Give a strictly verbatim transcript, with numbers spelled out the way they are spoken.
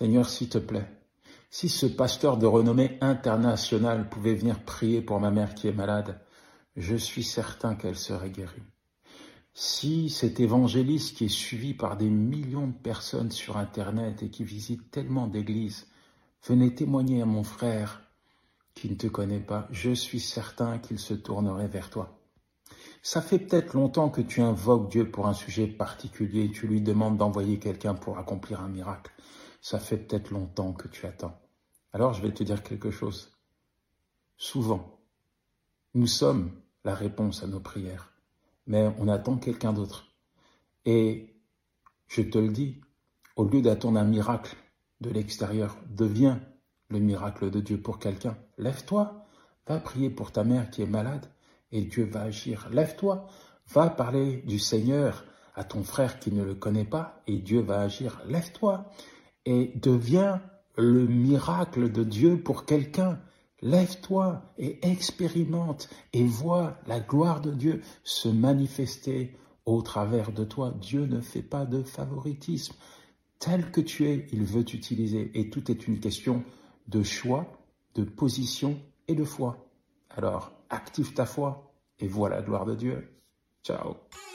Seigneur, s'il te plaît, si ce pasteur de renommée internationale pouvait venir prier pour ma mère qui est malade, je suis certain qu'elle serait guérie. Si cet évangéliste qui est suivi par des millions de personnes sur Internet et qui visite tellement d'églises venait témoigner à mon frère qui ne te connaît pas, je suis certain qu'il se tournerait vers toi. Ça fait peut-être longtemps que tu invoques Dieu pour un sujet particulier, tu lui demandes d'envoyer quelqu'un pour accomplir un miracle. Ça fait peut-être longtemps que tu attends. Alors je vais te dire quelque chose. Souvent, nous sommes la réponse à nos prières, mais on attend quelqu'un d'autre. Et je te le dis, au lieu d'attendre un miracle de l'extérieur, deviens le miracle de Dieu pour quelqu'un. Lève-toi, va prier pour ta mère qui est malade et Dieu va agir. Lève-toi, va parler du Seigneur à ton frère qui ne le connaît pas et Dieu va agir. Lève-toi et deviens le miracle de Dieu pour quelqu'un. Lève-toi et expérimente et vois la gloire de Dieu se manifester au travers de toi. Dieu ne fait pas de favoritisme. Tel que tu es, il veut t'utiliser. Et tout est une question de choix, de position et de foi. Alors, active ta foi et vois la gloire de Dieu. Ciao.